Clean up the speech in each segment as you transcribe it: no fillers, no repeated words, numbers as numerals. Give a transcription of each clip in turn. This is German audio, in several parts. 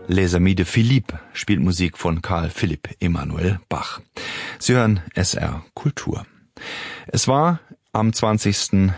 Les Amis de Philippe spielt Musik von Karl Philipp Emanuel Bach. Sie hören SR Kultur. Es war am 20.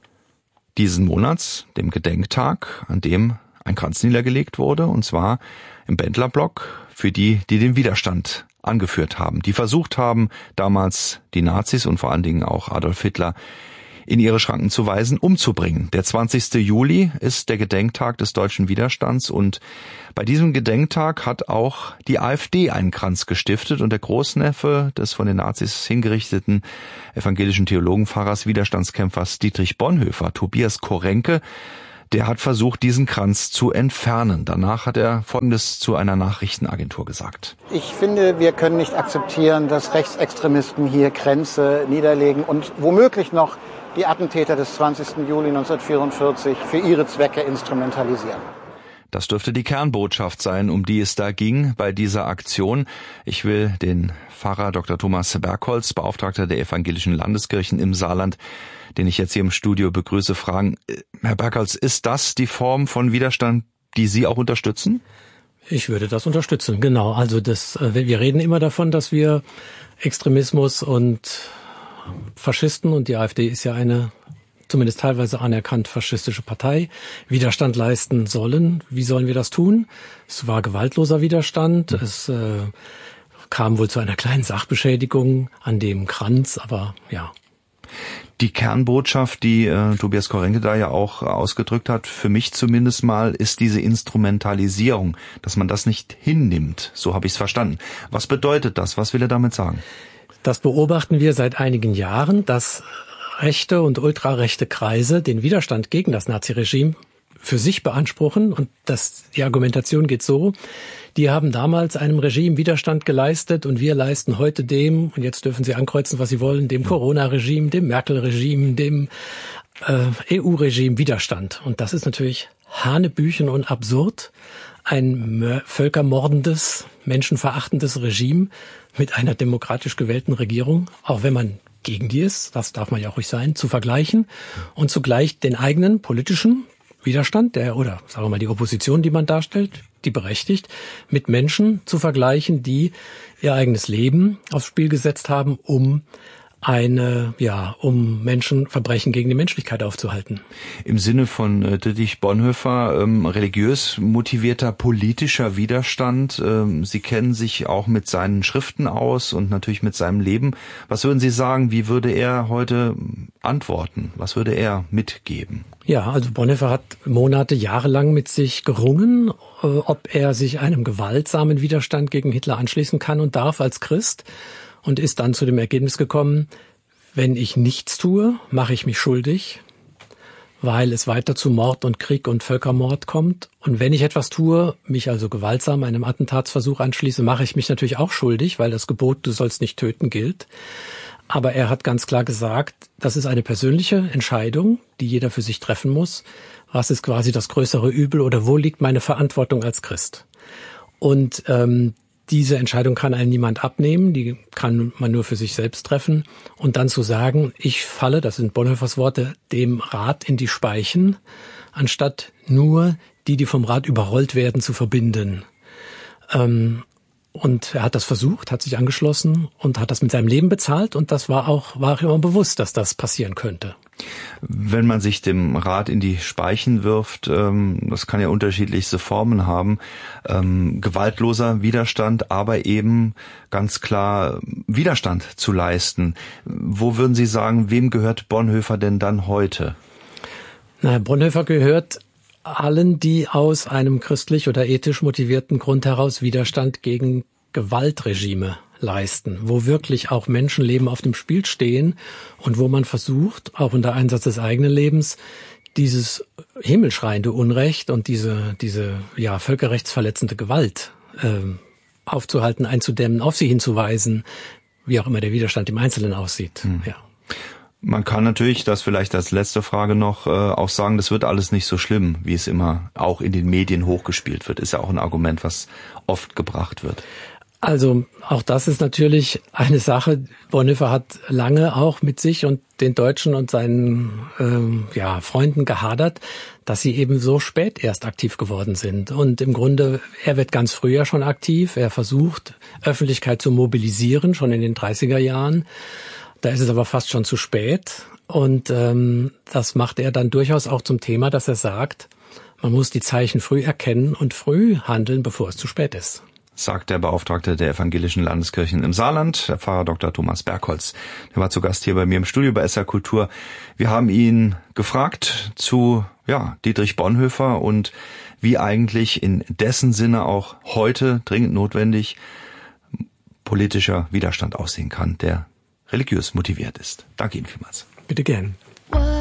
diesen Monats, dem Gedenktag, an dem ein Kranz niedergelegt wurde, und zwar im Bendlerblock für die, die den Widerstand angeführt haben, die versucht haben, damals die Nazis und vor allen Dingen auch Adolf Hitler in ihre Schranken zu weisen, umzubringen. Der 20. Juli ist der Gedenktag des deutschen Widerstands, und bei diesem Gedenktag hat auch die AfD einen Kranz gestiftet, und der Großneffe des von den Nazis hingerichteten evangelischen Theologenpfarrers, Widerstandskämpfers Dietrich Bonhoeffer, Tobias Korenke, der hat versucht, diesen Kranz zu entfernen. Danach hat er Folgendes zu einer Nachrichtenagentur gesagt. Ich finde, wir können nicht akzeptieren, dass Rechtsextremisten hier Kränze niederlegen und womöglich noch die Attentäter des 20. Juli 1944 für ihre Zwecke instrumentalisieren. Das dürfte die Kernbotschaft sein, um die es da ging bei dieser Aktion. Ich will den Pfarrer Dr. Thomas Bergholz, Beauftragter der Evangelischen Landeskirchen im Saarland, den ich jetzt hier im Studio begrüße, fragen: Herr Bergholz, ist das die Form von Widerstand, die Sie auch unterstützen? Ich würde das unterstützen, genau. Also wir reden immer davon, dass wir Extremismus und Faschisten, und die AfD ist ja eine zumindest teilweise anerkannt faschistische Partei, Widerstand leisten sollen. Wie sollen wir das tun? Es war gewaltloser Widerstand. Es kam wohl zu einer kleinen Sachbeschädigung an dem Kranz, aber ja. Die Kernbotschaft, die Tobias Korenke da ja auch ausgedrückt hat, für mich zumindest mal, ist diese Instrumentalisierung, dass man das nicht hinnimmt. So habe ich es verstanden. Was bedeutet das? Was will er damit sagen? Das beobachten wir seit einigen Jahren, dass rechte und ultrarechte Kreise den Widerstand gegen das Naziregime für sich beanspruchen. Und die Argumentation geht so: Die haben damals einem Regime Widerstand geleistet, und wir leisten heute dem, und jetzt dürfen sie ankreuzen, was sie wollen, dem Corona-Regime, dem Merkel-Regime, dem EU-Regime Widerstand. Und das ist natürlich hanebüchen und absurd. Ein völkermordendes, menschenverachtendes Regime mit einer demokratisch gewählten Regierung, auch wenn man gegen die ist, das darf man ja auch ruhig sein, zu vergleichen und zugleich den eigenen politischen Widerstand, oder sagen wir mal die Opposition, die man darstellt, die berechtigt, mit Menschen zu vergleichen, die ihr eigenes Leben aufs Spiel gesetzt haben, um Verbrechen gegen die Menschlichkeit aufzuhalten. Im Sinne von Dietrich Bonhoeffer, religiös motivierter politischer Widerstand. Sie kennen sich auch mit seinen Schriften aus und natürlich mit seinem Leben. Was würden Sie sagen, wie würde er heute antworten? Was würde er mitgeben? Ja, also Bonhoeffer hat jahrelang mit sich gerungen, ob er sich einem gewaltsamen Widerstand gegen Hitler anschließen kann und darf als Christ. Und ist dann zu dem Ergebnis gekommen: Wenn ich nichts tue, mache ich mich schuldig, weil es weiter zu Mord und Krieg und Völkermord kommt. Und wenn ich etwas tue, mich also gewaltsam einem Attentatsversuch anschließe, mache ich mich natürlich auch schuldig, weil das Gebot, du sollst nicht töten, gilt. Aber er hat ganz klar gesagt, das ist eine persönliche Entscheidung, die jeder für sich treffen muss. Was ist quasi das größere Übel, oder wo liegt meine Verantwortung als Christ? Und diese Entscheidung kann einem niemand abnehmen, die kann man nur für sich selbst treffen. Und dann zu sagen, ich falle, das sind Bonhoeffers Worte, dem Rat in die Speichen, anstatt nur die vom Rat überrollt werden, zu verbinden. Und er hat das versucht, hat sich angeschlossen und hat das mit seinem Leben bezahlt, und das war auch immer bewusst, dass das passieren könnte. Wenn man sich dem Rat in die Speichen wirft, das kann ja unterschiedlichste Formen haben, gewaltloser Widerstand, aber eben ganz klar Widerstand zu leisten. Wo würden Sie sagen, wem gehört Bonhoeffer denn dann heute? Bonhoeffer gehört allen, die aus einem christlich oder ethisch motivierten Grund heraus Widerstand gegen Gewaltregime leisten, wo wirklich auch Menschenleben auf dem Spiel stehen und wo man versucht, auch unter Einsatz des eigenen Lebens, dieses himmelschreiende Unrecht und diese völkerrechtsverletzende Gewalt aufzuhalten, einzudämmen, auf sie hinzuweisen, wie auch immer der Widerstand im Einzelnen aussieht. Ja. Man kann natürlich, das vielleicht als letzte Frage noch, auch sagen, das wird alles nicht so schlimm, wie es immer auch in den Medien hochgespielt wird. Ist ja auch ein Argument, was oft gebracht wird. Also auch das ist natürlich eine Sache. Bonhoeffer hat lange auch mit sich und den Deutschen und seinen Freunden gehadert, dass sie eben so spät erst aktiv geworden sind. Und im Grunde, er wird ganz früh ja schon aktiv. Er versucht, Öffentlichkeit zu mobilisieren, schon in den 30er Jahren. Da ist es aber fast schon zu spät. Und das macht er dann durchaus auch zum Thema, dass er sagt, man muss die Zeichen früh erkennen und früh handeln, bevor es zu spät ist. Sagt der Beauftragte der evangelischen Landeskirchen im Saarland, der Pfarrer Dr. Thomas Bergholz. Der war zu Gast hier bei mir im Studio bei SR Kultur. Wir haben ihn gefragt zu Dietrich Bonhoeffer und wie eigentlich in dessen Sinne auch heute dringend notwendig politischer Widerstand aussehen kann, der religiös motiviert ist. Danke Ihnen vielmals. Bitte gern.